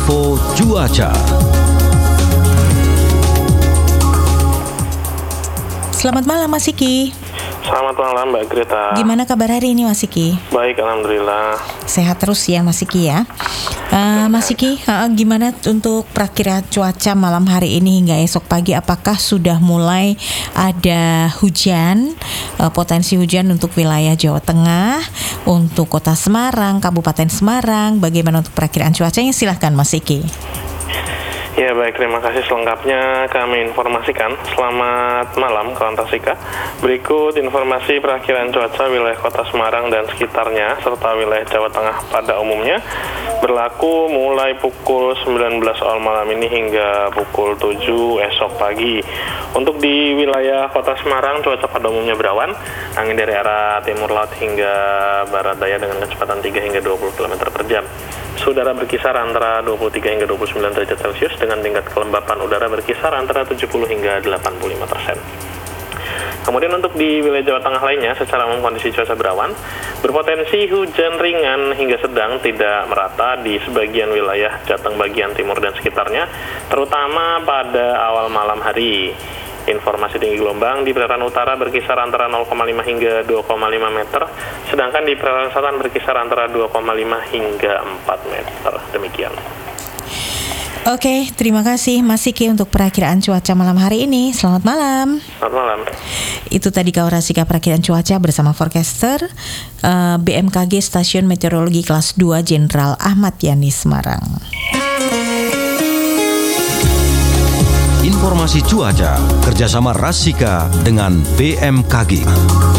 Info Cuaca. Selamat malam Mas Siki. Selamat malam Mbak Greta. Gimana kabar hari ini Mas Siki? Baik, Alhamdulillah. Sehat terus ya Mas Siki ya. Mas Siki, gimana untuk perakiraan cuaca malam hari ini hingga esok pagi? Apakah sudah mulai ada hujan, potensi hujan untuk wilayah Jawa Tengah, untuk kota Semarang, Kabupaten Semarang? Bagaimana untuk perakiraan cuacanya? Silahkan Mas Siki. Ya baik, terima kasih selengkapnya kami informasikan. Selamat malam kawan Tasika. Berikut informasi perakiraan cuaca wilayah kota Semarang dan sekitarnya serta wilayah Jawa Tengah pada umumnya berlaku mulai pukul 19 awal malam ini hingga pukul 7 esok pagi. Untuk di wilayah kota Semarang cuaca pada umumnya berawan, angin dari arah timur laut hingga barat daya dengan kecepatan 3 hingga 20 km per jam. Suhu udara berkisar antara 23 hingga 29 derajat Celcius dengan tingkat kelembapan udara berkisar antara 70 hingga 85%. Kemudian untuk di wilayah Jawa Tengah lainnya, secara umum kondisi cuaca berawan, berpotensi hujan ringan hingga sedang tidak merata di sebagian wilayah Jateng bagian timur dan sekitarnya, terutama pada awal malam hari. Informasi tinggi gelombang di perairan utara berkisar antara 0,5 hingga 2,5 meter, sedangkan di perairan selatan berkisar antara 2,5 hingga 4 meter. Demikian. Oke, terima kasih Mas Siki untuk perakiraan cuaca malam hari ini. Selamat malam. Selamat malam. Itu tadi Kawarasika perakiraan cuaca bersama forecaster BMKG Stasiun Meteorologi Kelas 2 Jenderal Ahmad Yani Semarang. Informasi cuaca kerjasama Rasika dengan BMKG.